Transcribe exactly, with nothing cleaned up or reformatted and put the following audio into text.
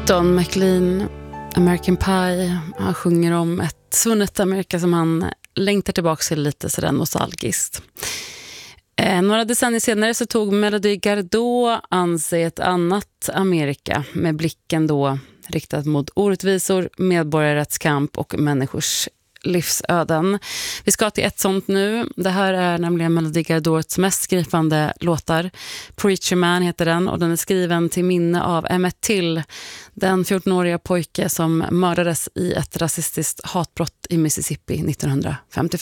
Don McLean, American Pie. Han sjunger om ett svunnet Amerika som han längtar tillbaka till lite sådär nostalgiskt. Eh, några decennier senare så tog Melody Gardot an sig ett annat Amerika med blicken då riktad mot orättvisor, medborgarrättskamp och människors livsöden. Vi ska till ett sånt nu. Det här är nämligen Melody Gardots mest skrivande låtar. Preacher Man heter den och den är skriven till minne av Emmett Till, den fjortonåriga pojke som mördades i ett rasistiskt hatbrott i Mississippi nittonhundrafemtiofem.